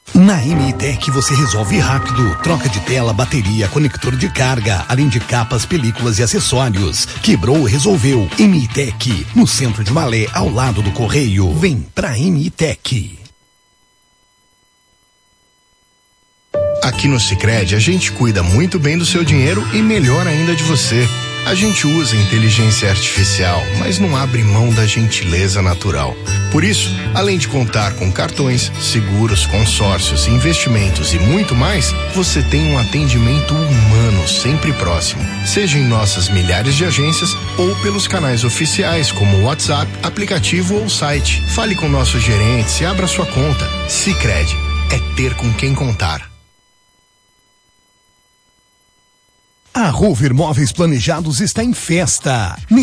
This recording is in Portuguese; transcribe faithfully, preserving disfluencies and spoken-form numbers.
Na M I Tech você resolve rápido. Troca de tela, bateria, conector de carga, além de capas, películas e acessórios. Quebrou, resolveu. M I Tech, no centro de Malé, ao lado do Correio. Vem pra M I Tech. Aqui no Sicredi, a gente cuida muito bem do seu dinheiro e melhor ainda de você. A gente usa inteligência artificial, mas não abre mão da gentileza natural. Por isso, além de contar com cartões, seguros, consórcios, investimentos e muito mais, você tem um atendimento humano sempre próximo. Seja em nossas milhares de agências ou pelos canais oficiais como o WhatsApp, aplicativo ou site. Fale com nossos gerentes e abra sua conta. Sicredi é ter com quem contar. A Rover Móveis Planejados está em festa.